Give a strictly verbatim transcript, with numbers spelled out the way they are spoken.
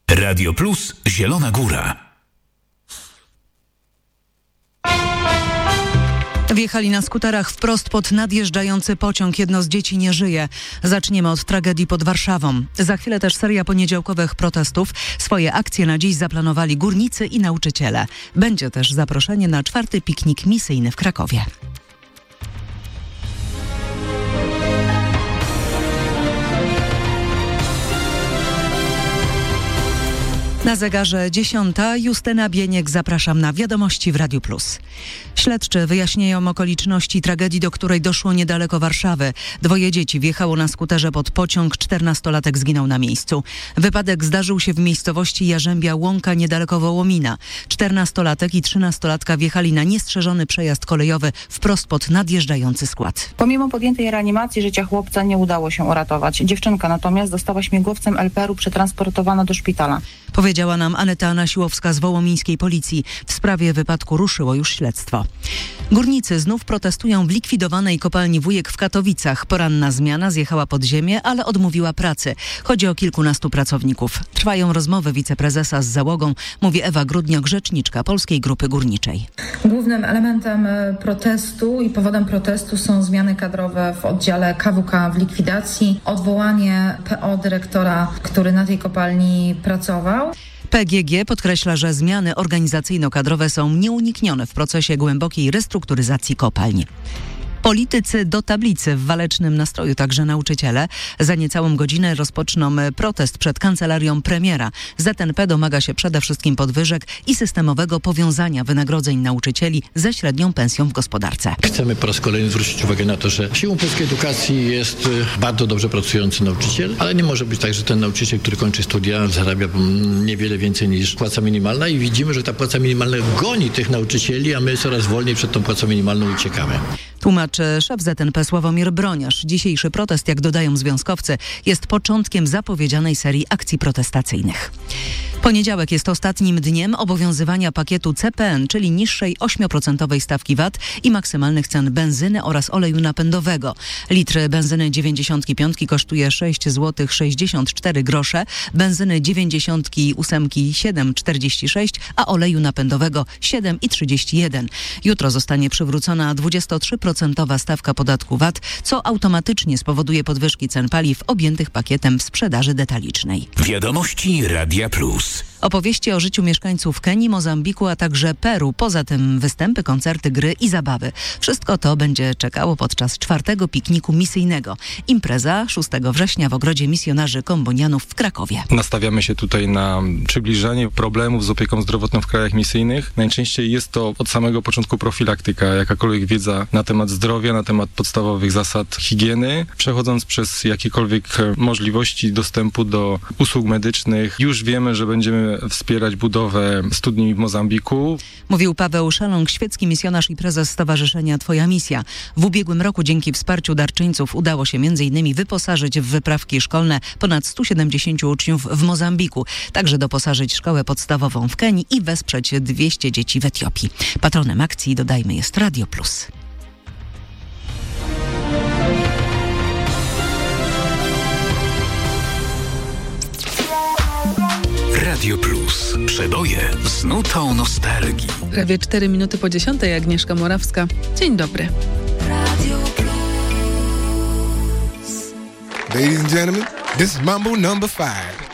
Radio Plus Zielona Góra. Wjechali na skuterach wprost pod nadjeżdżający pociąg. Jedno z dzieci nie żyje. Zaczniemy od tragedii pod Warszawą. Za chwilę też seria poniedziałkowych protestów. Swoje akcje na dziś zaplanowali górnicy i nauczyciele. Będzie też zaproszenie na czwarty piknik misyjny w Krakowie. Na zegarze dziesiąta. Justyna Bieniek, zapraszam na Wiadomości w Radiu Plus. Śledczy wyjaśniają okoliczności tragedii, do której doszło niedaleko Warszawy. Dwoje dzieci wjechało na skuterze pod pociąg, czternastolatek zginął na miejscu. Wypadek zdarzył się w miejscowości Jarzębia Łąka niedaleko Wołomina. Czternastolatek i trzynastolatka wjechali na niestrzeżony przejazd kolejowy wprost pod nadjeżdżający skład. Pomimo podjętej reanimacji życia chłopca nie udało się uratować. Dziewczynka natomiast została śmigłowcem el pe er u przetransportowana do szpitala. Powiedziała nam Aneta Nasiłowska z wołomińskiej policji. W sprawie wypadku ruszyło już śledztwo. Górnicy znów protestują w likwidowanej kopalni Wujek w Katowicach. Poranna zmiana zjechała pod ziemię, ale odmówiła pracy. Chodzi o kilkunastu pracowników. Trwają rozmowy wiceprezesa z załogą, mówi Ewa Grudniok, rzeczniczka Polskiej Grupy Górniczej. Głównym elementem protestu i powodem protestu są zmiany kadrowe w oddziale ka wu ka w likwidacji, odwołanie pe o dyrektora, który na tej kopalni pracował. pe gie gie podkreśla, że zmiany organizacyjno-kadrowe są nieuniknione w procesie głębokiej restrukturyzacji kopalń. Politycy do tablicy, w walecznym nastroju także nauczyciele. Za niecałą godzinę rozpoczną protest przed kancelarią premiera. zet en pe domaga się przede wszystkim podwyżek i systemowego powiązania wynagrodzeń nauczycieli ze średnią pensją w gospodarce. Chcemy po raz kolejny zwrócić uwagę na to, że siłą polskiej edukacji jest bardzo dobrze pracujący nauczyciel, ale nie może być tak, że ten nauczyciel, który kończy studia, zarabia niewiele więcej niż płaca minimalna i widzimy, że ta płaca minimalna goni tych nauczycieli, a my coraz wolniej przed tą płacą minimalną uciekamy. Tłumaczy szef zet en pe Sławomir Broniarz. Dzisiejszy protest, jak dodają związkowcy, jest początkiem zapowiedzianej serii akcji protestacyjnych. Poniedziałek jest ostatnim dniem obowiązywania pakietu ce pe en, czyli niższej ośmioprocentowej stawki vat i maksymalnych cen benzyny oraz oleju napędowego. Litr benzyny dziewięćdziesiąt pięć kosztuje sześć złotych sześćdziesiąt cztery grosze, benzyny dziewięćdziesiąt osiem siedem czterdzieści sześć, a oleju napędowego siedem trzydzieści jeden. Jutro zostanie przywrócona dwudziestotrzyprocentowa stawka podatku vat, co automatycznie spowoduje podwyżki cen paliw objętych pakietem w sprzedaży detalicznej. Wiadomości Radia Plus. Opowieści o życiu mieszkańców Kenii, Mozambiku, a także Peru. Poza tym występy, koncerty, gry i zabawy. Wszystko to będzie czekało podczas czwartego pikniku misyjnego. Impreza szóstego września w Ogrodzie Misjonarzy Kombonianów w Krakowie. Nastawiamy się tutaj na przybliżanie problemów z opieką zdrowotną w krajach misyjnych. Najczęściej jest to od samego początku profilaktyka, jakakolwiek wiedza na temat zdrowia, na temat podstawowych zasad higieny, przechodząc przez jakiekolwiek możliwości dostępu do usług medycznych. Już wiemy, że będziemy wspierać budowę studni w Mozambiku. Mówił Paweł Szaląg, świecki misjonarz i prezes Stowarzyszenia Twoja Misja. W ubiegłym roku dzięki wsparciu darczyńców udało się między innymi wyposażyć w wyprawki szkolne ponad stu siedemdziesięciu uczniów w Mozambiku. Także doposażyć szkołę podstawową w Kenii i wesprzeć dwieście dzieci w Etiopii. Patronem akcji, dodajmy, jest Radio Plus. Radio Plus. Przeboje z nutą nostalgii. Prawie cztery minuty po dziesiątej. Agnieszka Morawska. Dzień dobry. Radio Plus. Ladies and gentlemen, this is Mambo number five.